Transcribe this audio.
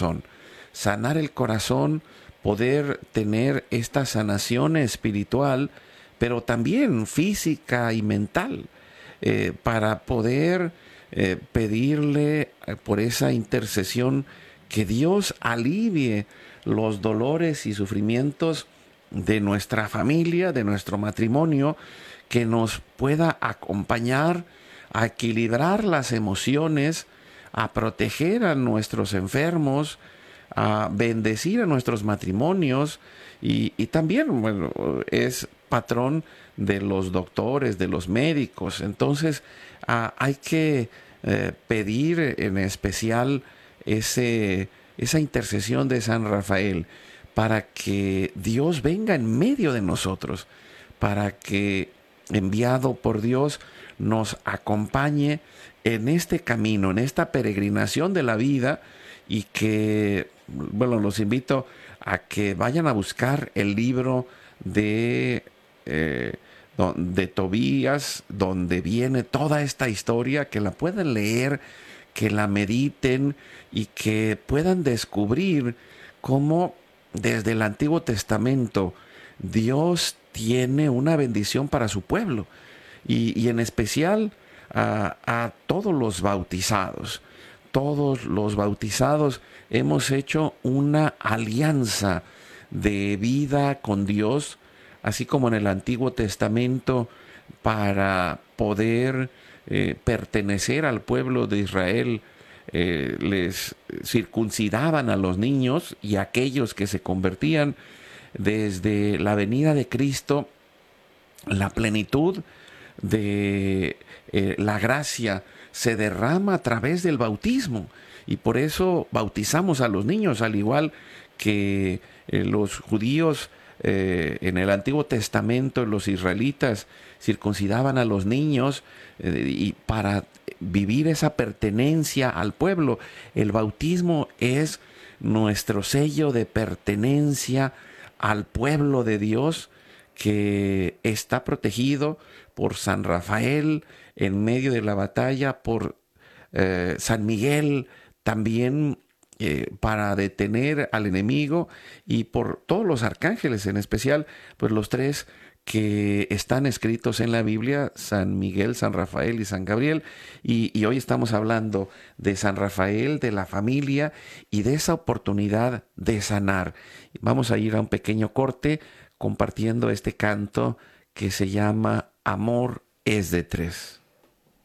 corazón. Sanar el corazón, poder tener esta sanación espiritual, pero también física y mental, para poder pedirle por esa intercesión que Dios alivie los dolores y sufrimientos de nuestra familia, de nuestro matrimonio, que nos pueda acompañar a equilibrar las emociones, a proteger a nuestros enfermos, a bendecir a nuestros matrimonios y también, bueno, es patrón de los doctores, de los médicos. Entonces hay que pedir en especial esa intercesión de San Rafael para que Dios venga en medio de nosotros, para que, enviado por Dios, nos acompañe en este camino, en esta peregrinación de la vida, y que, bueno, los invito a que vayan a buscar el libro de Tobías, donde viene toda esta historia, que la puedan leer, que la mediten y que puedan descubrir cómo desde el Antiguo Testamento Dios tiene una bendición para su pueblo y en especial a todos los bautizados. Todos los bautizados hemos hecho una alianza de vida con Dios, así como en el Antiguo Testamento, para poder pertenecer al pueblo de Israel. Les circuncidaban a los niños y a aquellos que se convertían. Desde la venida de Cristo, la plenitud de la gracia se derrama a través del bautismo, y por eso bautizamos a los niños, al igual que los judíos en el Antiguo Testamento, los israelitas circuncidaban a los niños y para vivir esa pertenencia al pueblo. El bautismo es nuestro sello de pertenencia al pueblo de Dios, que está protegido por San Rafael en medio de la batalla, por San Miguel también para detener al enemigo, y por todos los arcángeles, en especial pues los tres que están escritos en la Biblia: San Miguel, San Rafael y San Gabriel. Y hoy estamos hablando de San Rafael, de la familia y de esa oportunidad de sanar. Vamos a ir a un pequeño corte compartiendo este canto que se llama Amor es de tres.